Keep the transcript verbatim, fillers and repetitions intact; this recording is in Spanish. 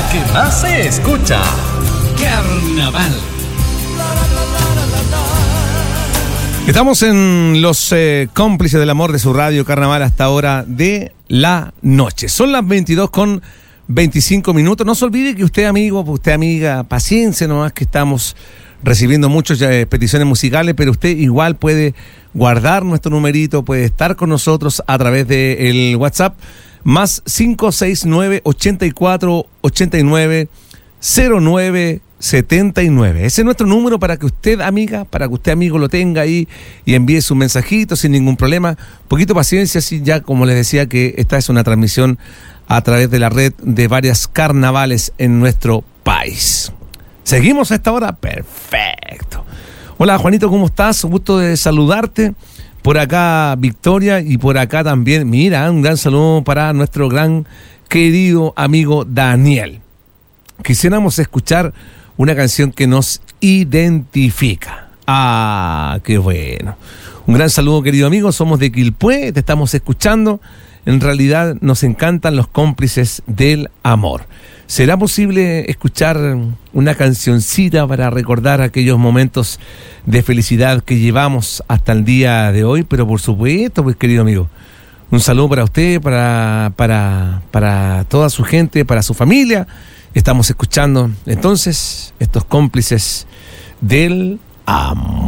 que más se escucha. Carnaval. Estamos en los eh, cómplices del amor de su radio Carnaval hasta ahora de la noche. Son las veintidós con veinticinco minutos. No se olvide que usted, amigo, usted, amiga, paciencia nomás, que estamos recibiendo muchas eh, peticiones musicales, pero usted igual puede guardar nuestro numerito, puede estar con nosotros a través del WhatsApp, más cinco seis nueve, ochenta y cuatro, ochenta y nueve, cero nueve setenta y nueve. Ese es nuestro número para que usted, amiga, para que usted, amigo, lo tenga ahí y envíe su mensajito sin ningún problema. Poquito paciencia, sí, ya como les decía que esta es una transmisión a través de la red de varias carnavales en nuestro país. ¿Seguimos a esta hora? Perfecto. Hola, Juanito, ¿cómo estás? Un gusto de saludarte. Por acá, Victoria, y por acá también, mira, un gran saludo para nuestro gran querido amigo Daniel. Quisiéramos escuchar una canción que nos identifica. Ah, qué bueno. Un gran saludo, querido amigo. Somos de Quilpué, te estamos escuchando. En realidad nos encantan los cómplices del amor. ¿Será posible escuchar una cancioncita para recordar aquellos momentos de felicidad que llevamos hasta el día de hoy? Pero por supuesto, pues, querido amigo, un saludo para usted, para, para, para toda su gente, para su familia. Estamos escuchando entonces estos cómplices del amor.